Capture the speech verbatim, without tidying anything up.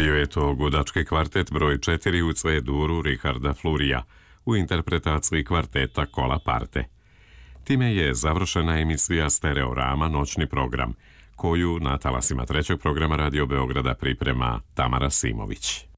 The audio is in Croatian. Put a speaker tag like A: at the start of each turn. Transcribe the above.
A: Bio je to gudački kvartet broj četiri u C-duru Richarda Flurija u interpretaciji kvarteta Kola Parte. Time je završena emisija Stereorama noćni program, koju na talasima trećeg programa Radio Beograda priprema Tamara Simović.